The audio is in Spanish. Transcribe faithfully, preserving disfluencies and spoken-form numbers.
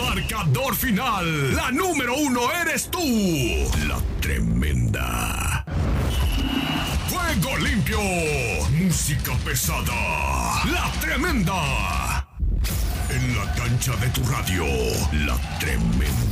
Marcador final. La número uno eres tú. La Tremenda. Juego limpio. Música pesada. La Tremenda. En la cancha de tu radio. La Tremenda.